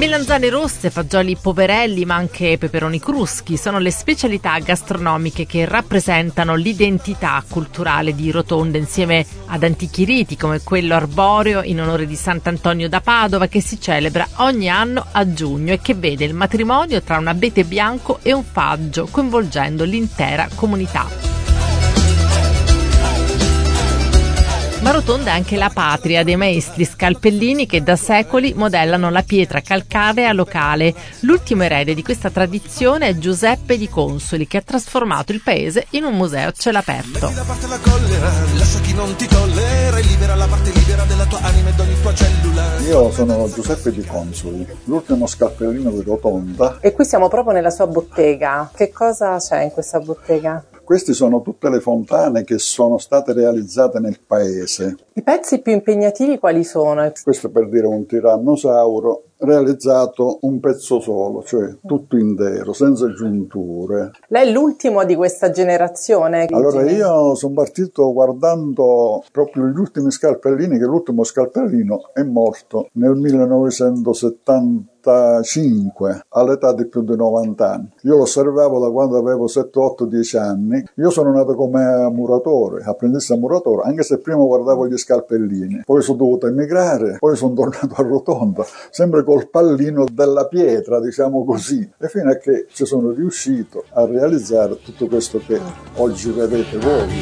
Melanzane rosse, fagioli poverelli, ma anche peperoni cruschi sono le specialità gastronomiche che rappresentano l'identità culturale di Rotonda, insieme ad antichi riti come quello arboreo in onore di Sant'Antonio da Padova, che si celebra ogni anno a giugno e che vede il matrimonio tra un abete bianco e un faggio, coinvolgendo l'intera comunità. Ma Rotonda è anche la patria dei maestri scalpellini che da secoli modellano la pietra calcarea locale. L'ultimo erede di questa tradizione è Giuseppe Di Consoli, che ha trasformato il paese in un museo a cielo aperto. Metti da parte la collera, lascia chi non ti tollera e libera la parte libera della tua anima e d'ogni tua cellula. Io sono Giuseppe Di Consoli, l'ultimo scalpellino di Rotonda. E qui siamo proprio nella sua bottega. Che cosa c'è in questa bottega? Queste sono tutte le fontane che sono state realizzate nel paese. I pezzi più impegnativi quali sono? Questo per dire un tirannosauro realizzato un pezzo solo, cioè tutto intero, senza giunture. Lei è l'ultimo di questa generazione? Allora io sono partito guardando proprio gli ultimi scalpellini, che l'ultimo scalpellino è morto nel 1975 all'età di più di 90 anni. Io lo osservavo da quando avevo 7, 8, 10 anni. Io sono nato come muratore, apprendista muratore, anche se prima guardavo gli scalpellini. Poi sono dovuto emigrare, poi sono tornato a Rotonda, sempre col pallino della pietra, diciamo così, e fino a che ci sono riuscito a realizzare tutto questo che oggi vedete voi.